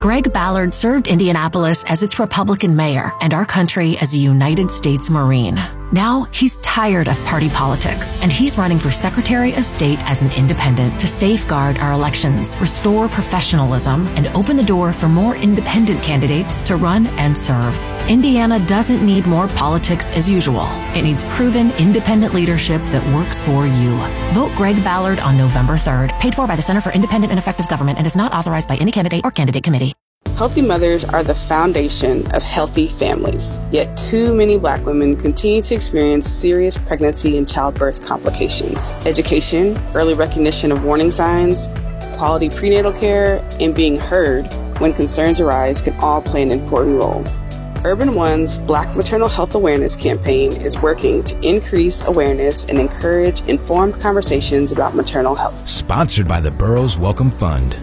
Greg Ballard served Indianapolis as its Republican mayor and our country as a United States Marine. Now, he's tired of party politics, and he's running for Secretary of State as an independent to safeguard our elections, restore professionalism, and open the door for more independent candidates to run and serve. Indiana doesn't need more politics as usual. It needs proven independent leadership that works for you. Vote Greg Ballard on November 3rd. Paid for by the Center for Independent and Effective Government and is not authorized by any candidate or candidate committee. Healthy mothers are the foundation of healthy families, yet too many Black women continue to experience serious pregnancy and childbirth complications. Education, early recognition of warning signs, quality prenatal care, and being heard when concerns arise can all play an important role. Urban One's Black Maternal Health Awareness campaign is working to increase awareness and encourage informed conversations about maternal health. Sponsored by the Burroughs Wellcome Fund.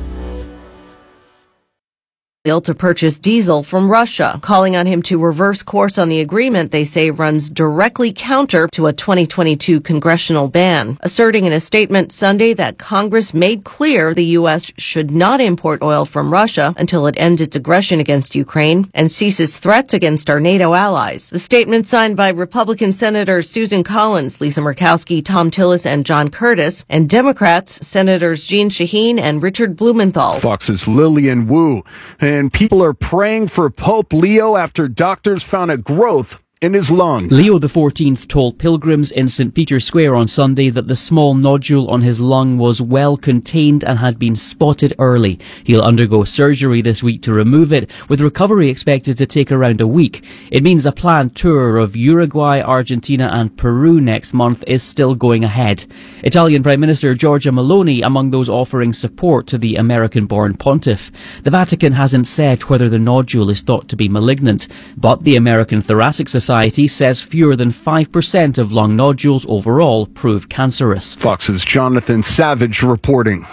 To purchase diesel from Russia, calling on him to reverse course on the agreement they say runs directly counter to a 2022 congressional ban, asserting in a statement Sunday that Congress made clear the U.S. should not import oil from Russia until it ends its aggression against Ukraine and ceases threats against our NATO allies. The statement signed by Republican Senators Susan Collins, Lisa Murkowski, Tom Tillis, and John Curtis, and Democrats Senators Jeanne Shaheen and Richard Blumenthal. Fox's Lillian Wu. And people are praying for Pope Leo after doctors found a growth in his lung. Leo XIV told pilgrims in St. Peter's Square on Sunday that the small nodule on his lung was well contained and had been spotted early. He'll undergo surgery this week to remove it, with recovery expected to take around a week. It means a planned tour of Uruguay, Argentina and Peru next month is still going ahead. Italian Prime Minister Giorgia Meloni among those offering support to the American-born pontiff. The Vatican hasn't said whether the nodule is thought to be malignant, but the American Thoracic Society says fewer than 5% of lung nodules overall prove cancerous. Fox's Jonathan Savage reporting.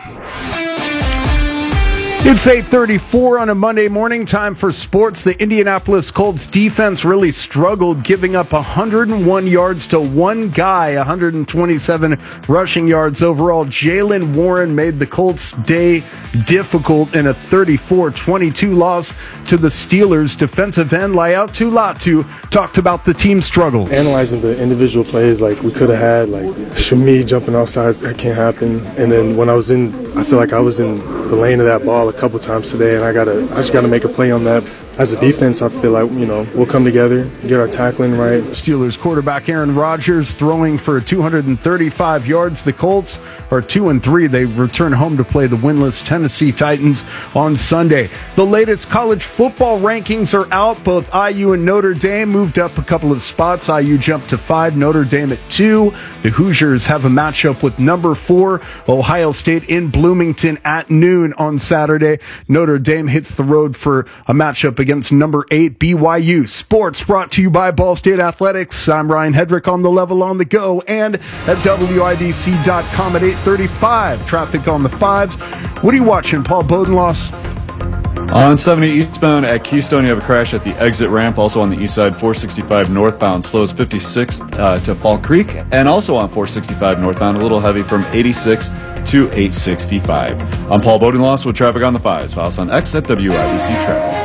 It's 8:34 on a Monday morning. Time for sports. The Indianapolis Colts defense really struggled, giving up 101 yards to one guy, 127 rushing yards overall. Jaylen Warren made the Colts' day difficult in a 34-22 loss to the Steelers. Defensive end Laiatu Latu talked about the team's struggles. Analyzing the individual plays, like we could have had, like Shami jumping off sides, that can't happen. And then when I feel like I was in the lane of that ball a couple times today, and I just gotta make a play on that. As a defense, I feel like, we'll come together, get our tackling right. Steelers quarterback Aaron Rodgers throwing for 235 yards. The Colts are 2-3. They return home to play the winless Tennessee Titans on Sunday. The latest college football rankings are out. Both IU and Notre Dame moved up a couple of spots. IU jumped to 5, Notre Dame at 2. The Hoosiers have a matchup with number 4, Ohio State in Bloomington at noon on Saturday. Notre Dame hits the road for a matchup against number 8, BYU. Sports brought to you by Ball State Athletics. I'm Ryan Hedrick on the level on the go and at WIBC.com at 8:35. Traffic on the 5s. What are you watching, Paul Bodenloss? On 70 eastbound at Keystone, you have a crash at the exit ramp. Also on the east side, 465 northbound slows 56 to Fall Creek. And also on 465 northbound, a little heavy from 86 to 865. I'm Paul Bodenloss with traffic on the 5s. Follow us on X at WIBC Traffic.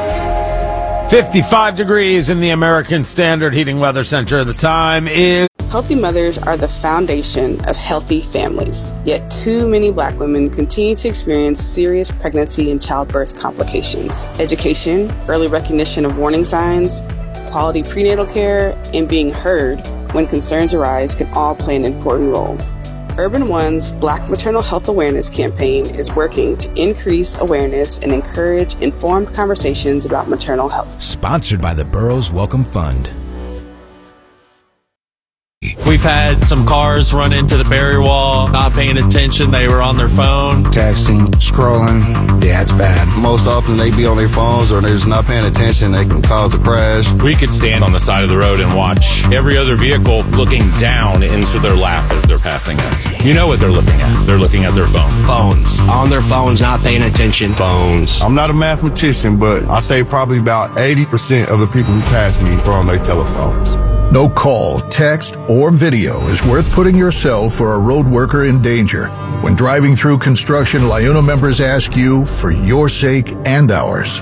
55 degrees in the American Standard Heating Weather Center. The time is... Healthy mothers are the foundation of healthy families, yet too many Black women continue to experience serious pregnancy and childbirth complications. Education, early recognition of warning signs, quality prenatal care, and being heard when concerns arise can all play an important role. Urban One's Black Maternal Health Awareness campaign is working to increase awareness and encourage informed conversations about maternal health. Sponsored by the Burroughs Wellcome Fund. We've had some cars run into the barrier wall, not paying attention. They were on their phone. Texting, scrolling. Yeah, it's bad. Most often they be on their phones or they're just not paying attention. They can cause a crash. We could stand on the side of the road and watch every other vehicle looking down into their lap as they're passing us. You know what they're looking at. They're looking at their phone. Phones. On their phones, not paying attention. Phones. I'm not a mathematician, but I say probably about 80% of the people who pass me are on their telephones. No call, text, or video is worth putting yourself or a road worker in danger. When driving through construction, LIUNA members ask you, for your sake and ours,